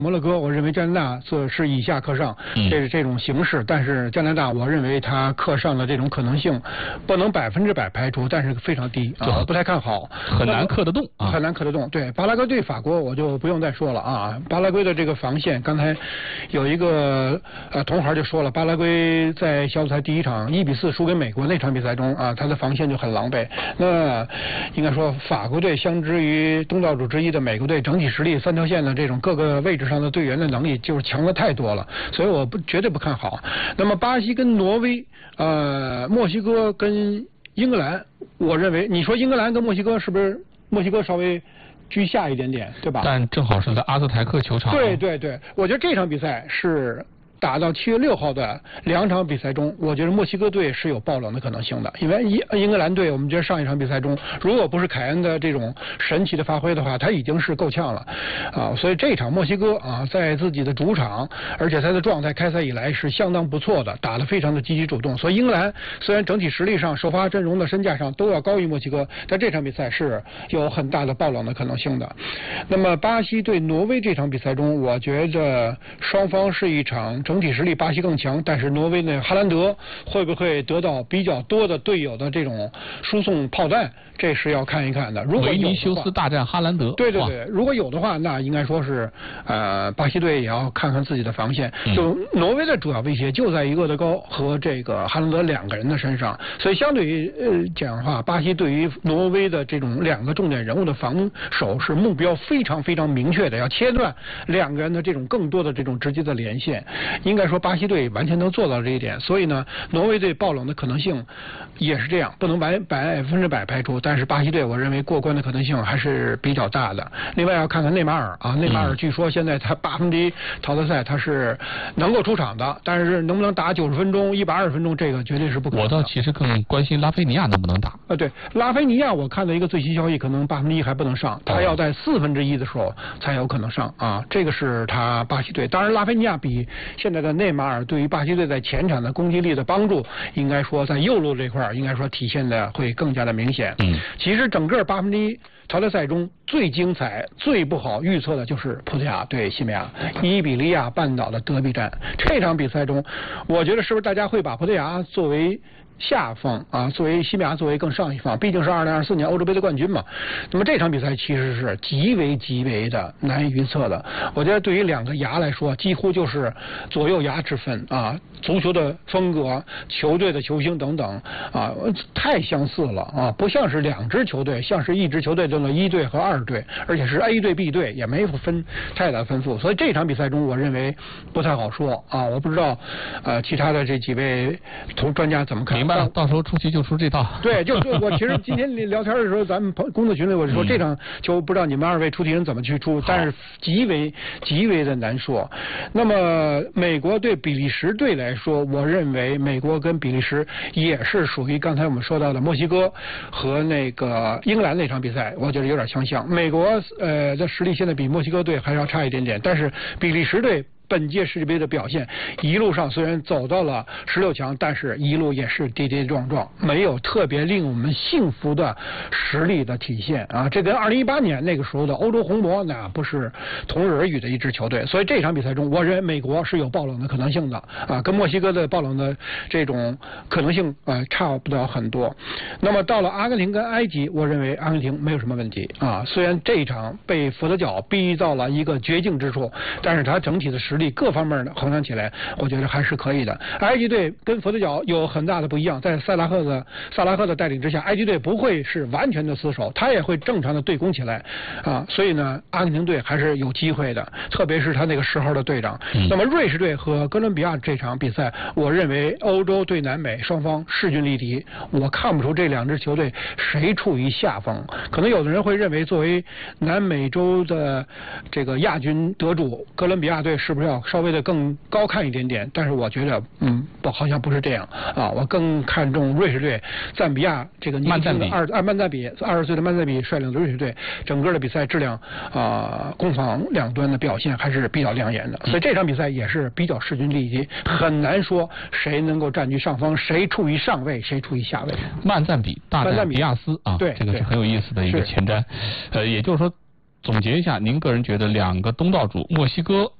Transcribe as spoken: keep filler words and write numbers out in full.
摩洛哥，我认为加拿大这是以下克上，这是这种形式。但是加拿大，我认为它克上的这种可能性不能百分之百排除，但是非常低啊，不太看好， 很难克得动啊， 很难克得动。对，巴拉圭对法国我就不用再说了啊，巴拉圭的这个防线，刚才有一个呃同行就说了，巴拉圭在小组赛第一场一比四输给美国那场比赛中啊，他的防线就很狼狈。那应该说法国队相之于东道主之一的美国队，整体实力三条线的这种各个位置上的队员的能力就是强的太多了，所以我不绝对不看好。那么巴西跟挪威，呃，墨西哥跟英格兰，我认为你说英格兰跟墨西哥是不是墨西哥稍微居下一点点，对吧？ 但正好是在阿兹台克球场。 对对对，我觉得这场比赛是打到七月六号的两场比赛中，我觉得墨西哥队是有爆冷的可能性的，因为英英格兰队，我们觉得上一场比赛中，如果不是凯恩的这种神奇的发挥的话，他已经是够呛了啊，所以这场墨西哥啊，在自己的主场，而且他的状态开赛以来是相当不错的，打得非常的积极主动，所以英格兰虽然整体实力上、首发阵容的身价上都要高于墨西哥，但这场比赛是有很大的爆冷的可能性的。那么巴西对挪威这场比赛中，我觉得双方是一场整体实力巴西更强，但是挪威呢，哈兰德会不会得到比较多的队友的这种输送炮弹，这是要看一看的。如果有的话， 维尼修斯大战哈兰德， 对对对，如果有的话，那应该说是呃，巴西队也要看看自己的防线。就挪威的主要威胁就在于厄德高和这个哈兰德两个人的身上，所以相对于呃讲的话，巴西对于挪威的这种两个重点人物的防守是目标非常非常明确的，要切断两个人的这种更多的这种直接的连线。应该说巴西队完全能做到这一点，所以呢，挪威队爆冷的可能性也是这样，不能百百分之百排除。但是巴西队我认为过关的可能性还是比较大的。另外要看看内马尔啊，内马尔据说现在他八分之一淘汰赛他是能够出场的，但是能不能打九十分钟、一百二十分钟，这个绝对是不可能的。 我倒其实更关心拉菲尼亚能不能打。 啊，对，拉菲尼亚我看到一个最新消息，可能八分之一还不能上，他要在四分之一的时候才有可能上啊。这个是他巴西队，当然拉菲尼亚比现在的内马尔对于巴西队在前场的攻击力的帮助，应该说在右路这块应该说体现的会更加的明显。嗯，其实整个八分之一淘汰赛中最精彩、最不好预测的就是葡萄牙对西班牙伊比利亚半岛的德比战。这场比赛中，我觉得是不是大家会把葡萄牙作为下方啊，作为西班牙作为更上一方，毕竟是二零二四年欧洲杯的冠军嘛。那么这场比赛其实是极为极为的难以预测的。我觉得对于两个牙来说，几乎就是左右牙之分啊。足球的风格、球队的球星等等啊，太相似了啊，不像是两支球队，像是一支球队中的一队和二队，而且是 A 队 B 队，也没有分太大分数。所以这场比赛中，我认为不太好说啊。我不知道呃其他的这几位同专家怎么看。 明白了，到时候出题就出这套。 对，就就我其实今天聊天的时候，咱们工作群里我就说、嗯、这场球不知道你们二位出题人怎么去出，但是极为极为的难说。那么美国对比利时队来说，我认为美国跟比利时也是属于刚才我们说到的墨西哥和那个英格兰那场比赛，我觉得有点相像。美国呃的实力现在比墨西哥队还要差一点点，但是比利时队本届世界杯的表现，一路上虽然走到了十六强，但是一路也是跌跌撞撞，没有特别令我们幸福的实力的体现啊！这跟二零一八年那个时候的欧洲红魔那不是同日而语的一支球队。所以这场比赛中，我认为美国是有爆冷的可能性的啊，跟墨西哥的爆冷的这种可能性呃差不了很多。那么到了阿根廷跟埃及，我认为阿根廷没有什么问题啊，虽然这一场被佛得角逼到了一个绝境之处，但是他整体的实力各方面的衡量起来，我觉得还是可以的。埃及队跟佛得角有很大的不一样，在塞拉赫的萨拉赫的带领之下，埃及队不会是完全的死守，他也会正常的对攻起来啊。所以呢，阿根廷队还是有机会的，特别是他那个十号的队长。嗯、那么瑞士队和哥伦比亚这场比赛，我认为欧洲对南美双方势均力敌，我看不出这两支球队谁处于下风。可能有的人会认为，作为南美洲的这个亚军得主，哥伦比亚队是不是要稍微的更高看一点点？但是我觉得，嗯，不，好像不是这样啊。我更看重瑞士队，赞比亚这个年轻的二二曼赞比二十岁的曼赞比率领的瑞士队，整个的比赛质量啊，攻防两端的表现还是比较亮眼的。所以这场比赛也是比较势均力敌，很难说谁能够占据上风，谁处于上位，谁处于下位。 曼赞比大战比亚斯啊， 对， 这个是很有意思的一个前瞻。呃，也就是说， 总结一下，您个人觉得两个东道主墨西哥